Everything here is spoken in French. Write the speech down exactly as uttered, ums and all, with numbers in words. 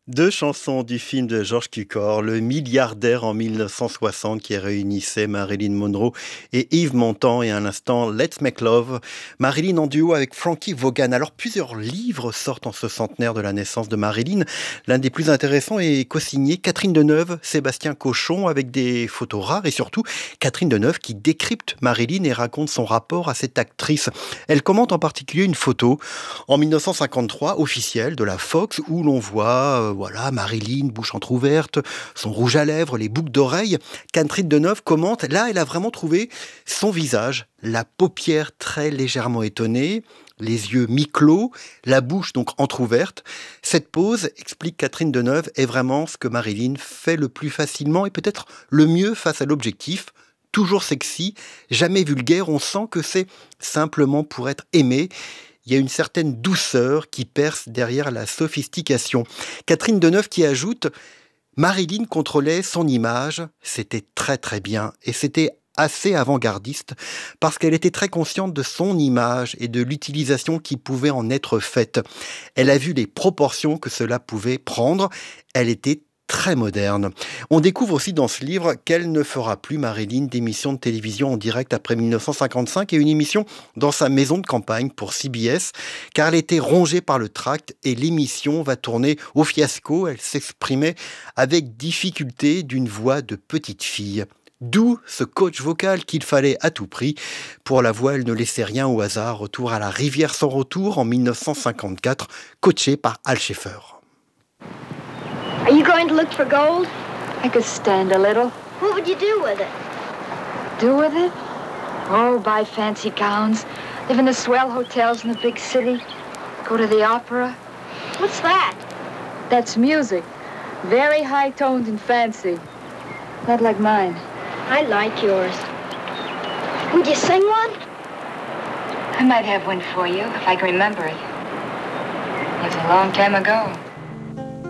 Deux chansons du film de George Cukor, Le milliardaire en mille neuf cent soixante, qui réunissait Marilyn Monroe et Yves Montand, et à l'instant Let's Make Love, Marilyn en duo avec Frankie Vaughan. Alors plusieurs livres sortent en ce centenaire de la naissance de Marilyn. L'un des plus intéressants est co-signé Catherine Deneuve, Sébastien Cochon, avec des photos rares, et surtout Catherine Deneuve qui décrypte Marilyn et raconte son rapport à cette actrice. Elle commente en particulier une photo en mille neuf cent cinquante-trois officielle de la Fox où l'on voit euh, voilà, Marilyn, bouche entrouverte, son rouge à lèvres, les boucles d'oreilles. Catherine Deneuve commente, là elle a vraiment trouvé son visage, la paupière très légèrement étonnée, les yeux mi-clos, la bouche donc entrouverte. Cette pose, explique Catherine Deneuve, est vraiment ce que Marilyn fait le plus facilement et peut-être le mieux face à l'objectif. Toujours sexy, jamais vulgaire, on sent que c'est simplement pour être aimé. Il y a une certaine douceur qui perce derrière la sophistication. Catherine Deneuve qui ajoute « Marilyn contrôlait son image, c'était très très bien et c'était assez avant-gardiste parce qu'elle était très consciente de son image et de l'utilisation qui pouvait en être faite. Elle a vu les proportions que cela pouvait prendre, elle était très moderne. » On découvre aussi dans ce livre qu'elle ne fera plus, Marilyn, d'émission de télévision en direct après mille neuf cent cinquante-cinq et une émission dans sa maison de campagne pour C B S, car elle était rongée par le tract et l'émission va tourner au fiasco. Elle s'exprimait avec difficulté d'une voix de petite fille. D'où ce coach vocal qu'il fallait à tout prix. Pour la voix, elle ne laissait rien au hasard. Retour à La Rivière sans retour en mille neuf cent cinquante-quatre, coachée par Al Schaeffer. Are you going to look for gold? I could stand a little. What would you do with it? Do with it? Oh, buy fancy gowns, live in the swell hotels in the big city, go to the opera. What's that? That's music. Very high-toned and fancy. Not like mine. I like yours. Would you sing one? I might have one for you, if I can remember it. It was a long time ago.